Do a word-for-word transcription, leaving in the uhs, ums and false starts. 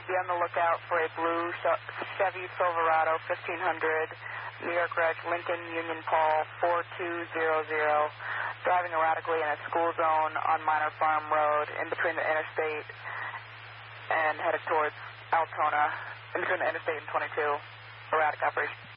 be on the lookout for a blue Chevy Silverado fifteen hundred, New York Reg, Lincoln Union Paul four two zero zero, driving erratically in a school zone on Minor Farm Road in between the interstate and headed towards Altona, in between the interstate and twenty-two. Erratic operation.